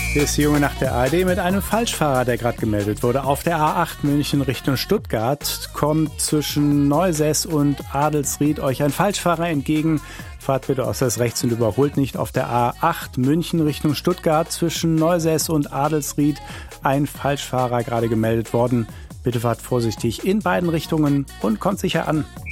Hier ist die Junge Nacht der ARD mit einem Falschfahrer, der gerade gemeldet wurde. Auf der A8 München Richtung Stuttgart kommt zwischen Neusäß und Adelsried euch ein Falschfahrer entgegen. Fahrt bitte aus das rechts und überholt nicht. Auf der A8 München Richtung Stuttgart zwischen Neusäß und Adelsried ein Falschfahrer gerade gemeldet worden. Bitte fahrt vorsichtig in beiden Richtungen und kommt sicher an.